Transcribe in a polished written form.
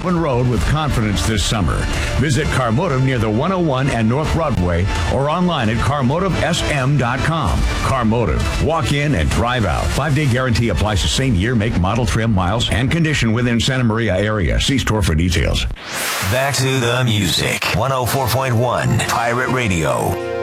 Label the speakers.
Speaker 1: open road with confidence this summer. Visit Carmotive near the 101 and North Broadway or online at carmotivesm.com. Carmotive. Walk in and drive out. 5-day guarantee applies to same year, make, model, trim, miles, and condition within Santa Maria area. See store for details.
Speaker 2: Back to the music. 104.1 Pirate Radio.